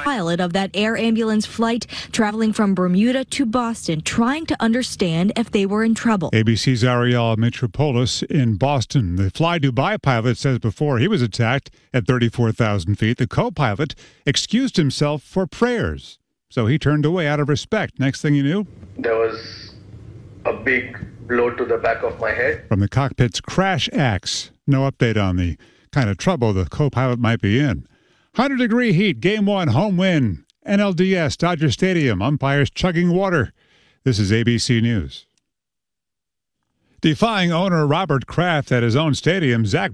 pilot of that air ambulance flight traveling from Bermuda to Boston, trying to understand if they were in trouble. ABC's Ariel Metropolis in Boston. The Fly Dubai pilot says before he was attacked at 34,000 feet, the co-pilot excused himself for prayers. So he turned away out of respect. Next thing you knew, there was a big blow to the back of my head. From the cockpit's crash axe, no update on the kind of trouble the co-pilot might be in. 100-degree heat, Game 1, home win. NLDS, Dodger Stadium, umpires chugging water. This is ABC News. Defying owner Robert Kraft at his own stadium, Zach